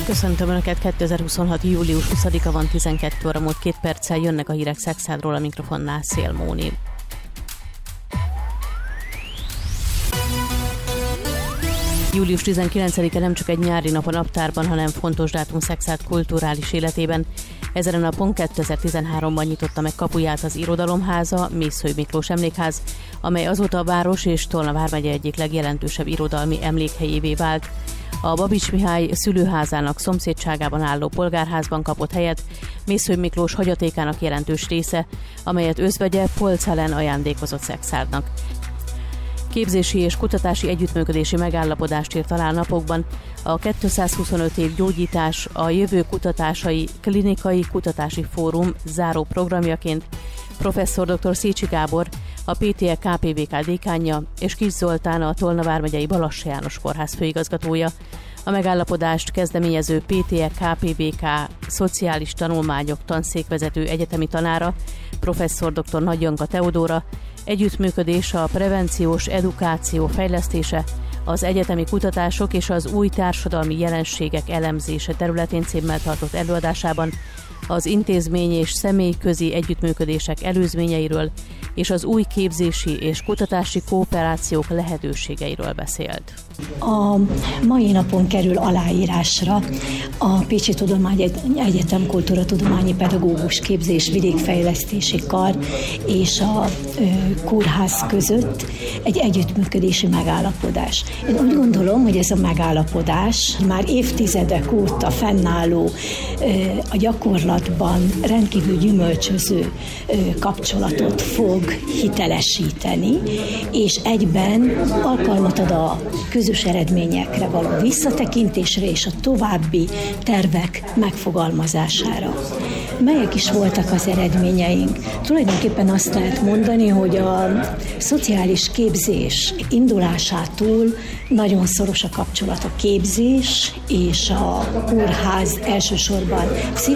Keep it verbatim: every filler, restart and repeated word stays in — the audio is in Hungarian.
Köszöntöm Önöket, kétezer-huszonhat. július huszadika van, tizenkét óra múlt két perccel, jönnek a hírek Szekszádról, a mikrofonnál Szél Móni. július tizenkilencedike nem csak egy nyári nap a naptárban, hanem fontos dátum Szexárd kulturális életében. Ezen a napon kétezer-tizenháromban nyitotta meg kapuját az Irodalomháza, Mészöly Miklós Emlékház, amely azóta a város és Tolna vármegye egyik legjelentősebb irodalmi emlékhelyévé vált. A Babits Mihály szülőházának szomszédságában álló polgárházban kapott helyet Mészöly Miklós hagyatékának jelentős része, amelyet özvegye Polczalen ajándékozott Szekszárdnak. Képzési és kutatási együttműködési megállapodást írt alá napokban a kétszázhuszonöt év gyógyítás a jövő kutatásai klinikai kutatási fórum záró programjaként professzor dr. Szécsi Gábor, a pé té e ká pé vé ká dékánja, és Kis Zoltán, a Tolna vármegyei Balassi János Kórház főigazgatója. A megállapodást kezdeményező pé té e ká pé vé ká szociális tanulmányok tanszékvezető egyetemi tanára, professzor dr. Nagy Janka Teodóra, együttműködés a prevenciós edukáció fejlesztése, az egyetemi kutatások és az új társadalmi jelenségek elemzése területén címmel tartott előadásában az intézmény és személyközi együttműködések előzményeiről és az új képzési és kutatási kooperációk lehetőségeiről beszélt. A mai napon kerül aláírásra a Pécsi Tudományegyetem Kultúratudományi Pedagógus Képzés Vidékfejlesztési Kar és a kórház között egy együttműködési megállapodás. Én úgy gondolom, hogy ez a megállapodás már évtizedek óta fennálló, a gyakorlatban rendkívül gyümölcsöző kapcsolatot fog hitelesíteni, és egyben alkalmat ad a közös eredményekre való visszatekintésre és a további tervek megfogalmazására. Melyek is voltak az eredményeink? Tulajdonképpen azt lehet mondani, hogy a szociális képzés indulásától nagyon szoros a kapcsolat a képzés és a kórház elsősorban